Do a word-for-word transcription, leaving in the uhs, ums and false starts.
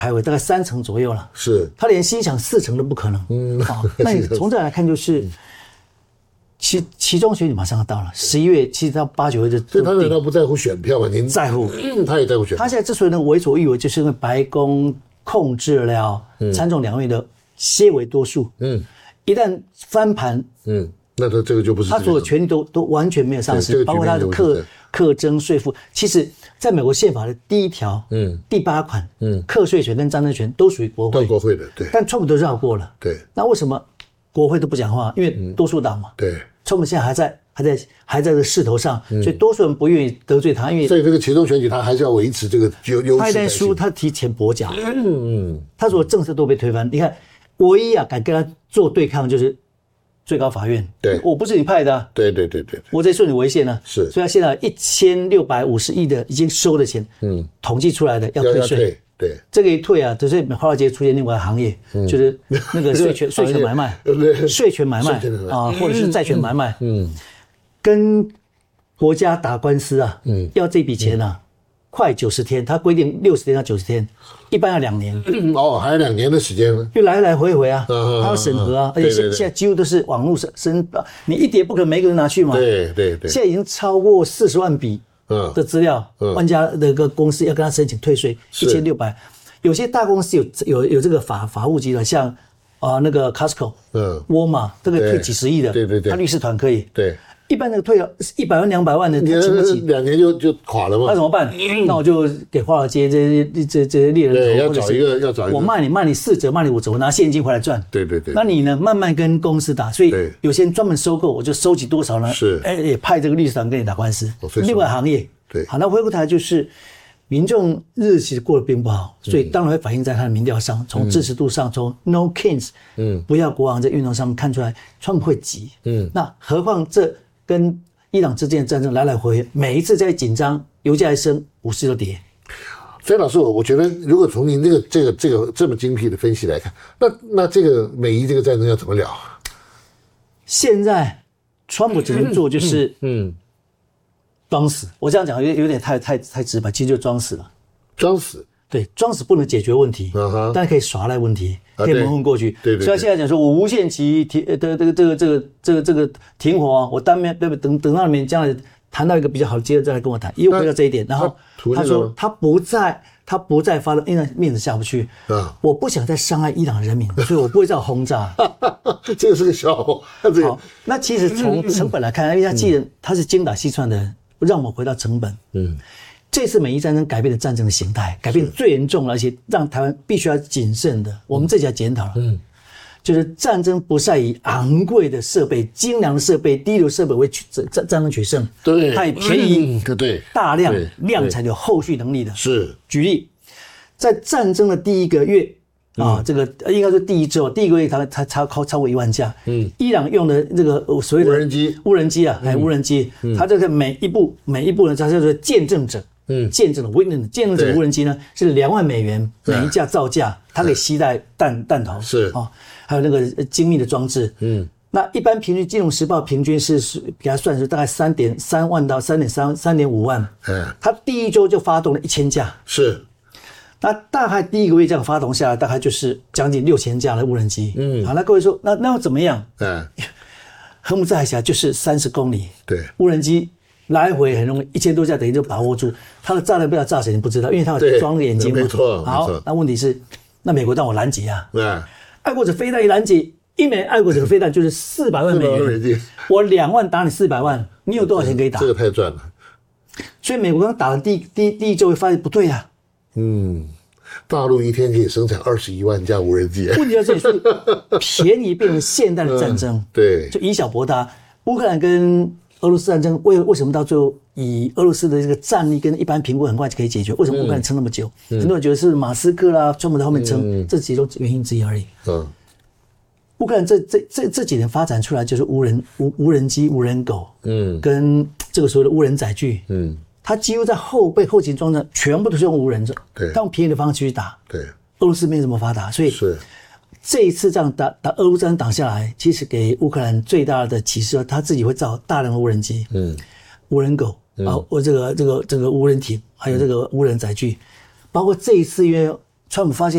排位大概三成左右了。 是， 他连心想四成都不可能。嗯，好、哦，那你从这来看就是。期期中选举马上要到了，十一月其实到八九月就。 所以他难道不在乎选票吗？您在乎、 嗯，他也在乎选票。 他现在之所以能为所欲为，就是因为白宫控制了参众两院的些微多数。嗯，一旦翻盘， 嗯，那他这个就不是他所有权利都都完全没有丧失，包括他的课课征税负。其实，在美国宪法的第一条，嗯，第八款，嗯，课税权跟战争权都属于国会， 国会的，对。 但川普都绕过了， 对。 那为什么国会都不讲话？因为多数党嘛， 嗯、对。 川普现在还在还在还在这势头上，所以多数人不愿意得罪他，因为所以这个期中选举他还是要维持这个优优势。 他一旦输，他提前跛脚，嗯嗯，他所有政策都被推翻。你看，唯一啊敢跟他做对抗就是最高法院， 对， 我不是你派的、啊， 对对对 对, 对， 我在顺你违宪呢、啊， 是， 所以他现在一千六百五十亿的已经收的钱，嗯，统计出来的要退税。 对， 这个一退啊，就是华尔街出现另外一个行业，嗯、就是那个税权税权买卖，税权买卖啊，或者是债权买卖，嗯，跟国家打官司啊，嗯，要这笔钱啊，嗯、快九十天，他规定六十天到九十天，一般要两年， 嗯，哦，还有两年的时间呢， 就来来回回啊，他要审核啊，而且现现在几乎都是网络申申，你一叠不可能每个人拿去嘛， 对对对， 现在已经超过四十万笔。的资料，嗯、万家的个公司要跟他申请退税一千六百，有些大公司有有有这个法法务集团，像啊、呃、那个 Costco， 嗯，沃尔玛这个退几十亿的， 对对对， 他律师团可以， 对， 一般那个退了一百万两百万的，他请不起， 两年就就垮了嘛， 那怎么办？嗯、那我就给华尔街这些这这些猎人头， 对，要找一个要找一个， 我卖你卖你四折，卖你五折，我拿现金回来赚， 对对对， 那你呢慢慢跟公司打，所以有些人专门收购，我就收集多少呢？ 是， 哎也派这个律师团跟你打官司，另外行业。 对， 好，那回过头来就是民众日子其实过得并不好，所以当然会反映在他的民调上，从支持度上，从 No Kings， 嗯，不要国王这运动上面看出来，川普会急，嗯，那何况这跟伊朗之间的战争来来回回，每一次在紧张，油价一升，股市就跌。 所以老师，我觉得如果从您这个这个这个这么精辟的分析来看，那那这个美伊这个战争要怎么了？ 现在川普只能做就是嗯。嗯装死，我这样讲有有点太太太直白，其实就装死了。 装死， 对，装死不能解决问题，uh-huh. 但可以耍赖问题，可以蒙混过去。对对。所以他现在讲说，我无限期停的这个这个这个这个这个停火，我单面对不等等到你们将来谈到一个比较好的机会再来跟我谈，又回到这一点。然后他说他不再他不再发动，因为面子下不去。啊，我不想再伤害伊朗人民，所以我不会再轰炸。 这个是个笑话。 好，那其实从成本来看，因为他既然他是精打细算的。让我们回到成本。嗯，这次美伊战争改变了战争的形态，改变最严重了，而且让台湾必须要谨慎的。我们这就要检讨了。嗯，就是战争不再以昂贵的设备、精良的设备、低流设备为取战战争取胜。 对， 它以便宜、 嗯、对大量量产有后续能力的。 是， 举例，在战争的第一个月。啊、嗯，这个应该说第一周，第一个月它它超超超过一万架。嗯，伊朗用的这个所谓的无人机， 无人机啊，还、嗯、无人机，嗯、它这个每一部每一部呢，它叫做见证者，嗯，见证的 witness， 见证者无人机呢是两万美元每一架造价，它可以携带弹弹头， 是啊、哦，还有那个精密的装置，嗯，那一般平均，《金融时报》平均是是给它算是大概三点三万到三点三三点五万，嗯，它第一周就发动了一千架， 是。 那大概第一个月这样发动下来，大概就是将近六千架的无人机。嗯，好，那各位说，那那要怎么样？嗯，荷姆兹海峡就是三十公里， 对， 无人机来回很容易，一千多架等于就把握住。它的炸弹不知道炸谁，你不知道，因为它有装个眼睛嘛。 没错， 好，那问题是，那美国让我拦截啊。嗯，爱国者飞弹一拦截，一枚爱国者飞弹就是四百万美元，我两万打你四百万，你有多少钱可以打？ 这个太赚了。 所以美国刚打了第第第一周，会发现不对啊。 嗯，大陆一天可以生产二十一万架无人机。 问题在这里是便宜变成现代的战争，嗯、 对， 就以小博大。乌克兰跟俄罗斯战争为为什么到最后以俄罗斯的这个战力跟一般评估很快就可以解决？为什么乌克兰撑那么久？嗯、很多人觉得是马斯克啦，川普在后面撑，嗯、这其中原因之一而已。嗯，乌克兰这这这这几年发展出来就是无人无无人机、无人狗，嗯，跟这个所谓的无人载具，嗯。它几乎在后备后勤装置全部都是用无人的，对，用便宜的方式去打。 对， 俄罗斯没这么发达，所以是这一次这样打打俄乌战争打下来，其实给乌克兰最大的启示，他自己会造大量的无人机，嗯，无人狗，嗯、啊，我这个这个这个无人艇，还有这个无人载具，包括这一次因为川普发现。